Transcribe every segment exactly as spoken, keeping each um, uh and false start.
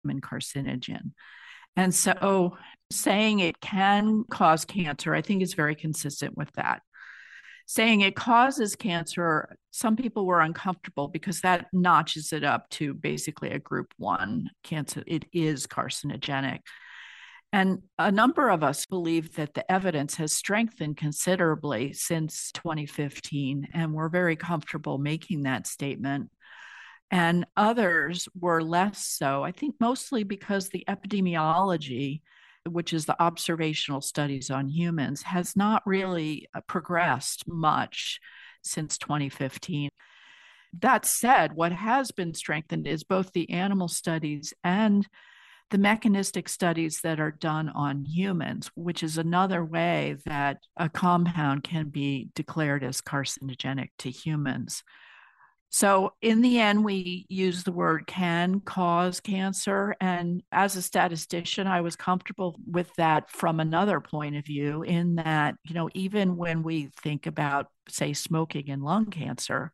carcinogen. And so saying it can cause cancer, I think is very consistent with that. Saying it causes cancer, some people were uncomfortable because that notches it up to basically a group one cancer. It is carcinogenic. And a number of us believe that the evidence has strengthened considerably since twenty fifteen, and we're very comfortable making that statement. And others were less so, I think mostly because the epidemiology, which is the observational studies on humans, has not really progressed much since twenty fifteen. That said, what has been strengthened is both the animal studies and the mechanistic studies that are done on humans, which is another way that a compound can be declared as carcinogenic to humans. So in the end, we use the word can cause cancer. And as a statistician, I was comfortable with that from another point of view, in that, you know, even when we think about, say, smoking and lung cancer,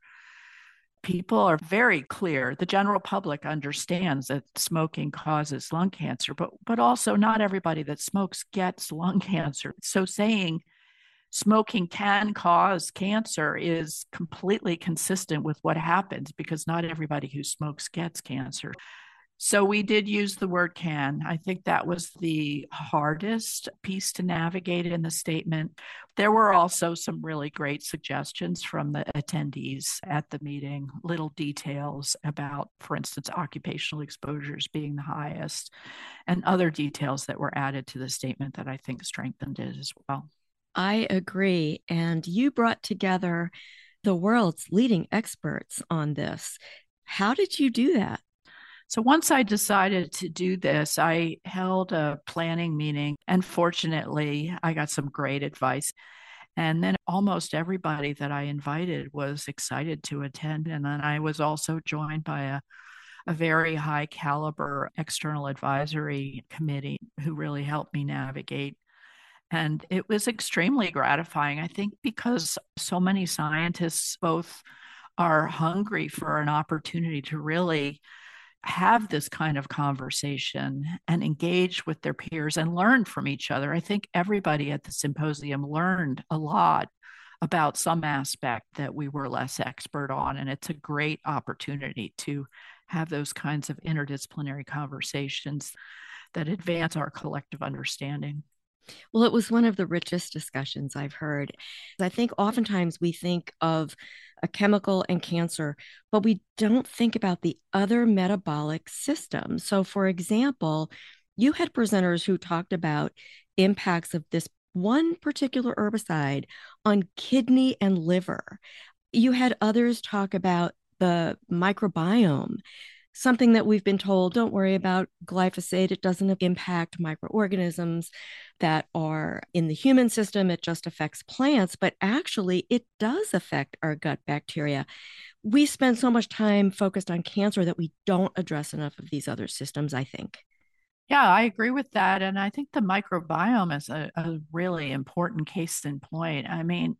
people are very clear. The general public understands that smoking causes lung cancer, but, but also not everybody that smokes gets lung cancer. So saying smoking can cause cancer is completely consistent with what happens, because not everybody who smokes gets cancer. So we did use the word can. I think that was the hardest piece to navigate in the statement. There were also some really great suggestions from the attendees at the meeting, little details about, for instance, occupational exposures being the highest, and other details that were added to the statement that I think strengthened it as well. I agree. And you brought together the world's leading experts on this. How did you do that? So once I decided to do this, I held a planning meeting, and fortunately, I got some great advice. And then almost everybody that I invited was excited to attend. And then I was also joined by a, a very high caliber external advisory committee who really helped me navigate. And it was extremely gratifying, I think, because so many scientists both are hungry for an opportunity to really have this kind of conversation and engage with their peers and learn from each other. I think everybody at the symposium learned a lot about some aspect that we were less expert on. And it's a great opportunity to have those kinds of interdisciplinary conversations that advance our collective understanding. Well, it was one of the richest discussions I've heard. I think oftentimes we think of a chemical and cancer, but we don't think about the other metabolic systems. So, for example, you had presenters who talked about impacts of this one particular herbicide on kidney and liver. You had others talk about the microbiome, something that we've been told, don't worry about glyphosate. It doesn't impact microorganisms that are in the human system. It just affects plants, but actually it does affect our gut bacteria. We spend so much time focused on cancer that we don't address enough of these other systems, I think. Yeah, I agree with that. And I think the microbiome is a, a really important case in point. I mean,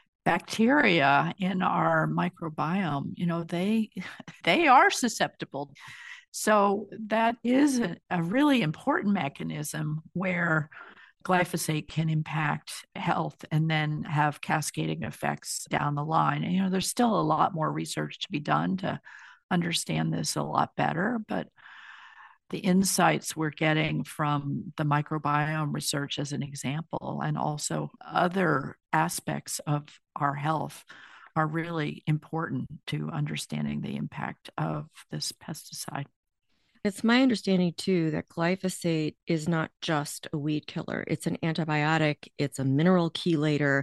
bacteria in our microbiome, you know, they they are susceptible. So that is a, a really important mechanism where glyphosate can impact health and then have cascading effects down the line. And, you know, there's still a lot more research to be done to understand this a lot better, but the insights we're getting from the microbiome research, as an example, and also other aspects of our health, are really important to understanding the impact of this pesticide. It's my understanding too that glyphosate is not just a weed killer. It's an antibiotic, it's a mineral chelator.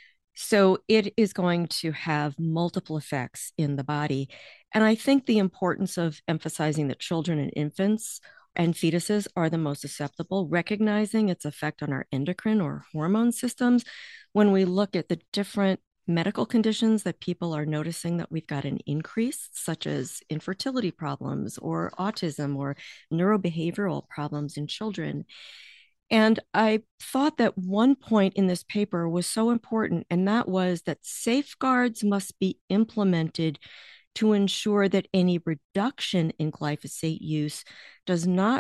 So it is going to have multiple effects in the body. And I think the importance of emphasizing that children and infants and fetuses are the most susceptible, recognizing its effect on our endocrine or hormone systems. When we look at the different medical conditions that people are noticing that we've got an increase, such as infertility problems or autism or neurobehavioral problems in children. And I thought that one point in this paper was so important, and that was that safeguards must be implemented to ensure that any reduction in glyphosate use does not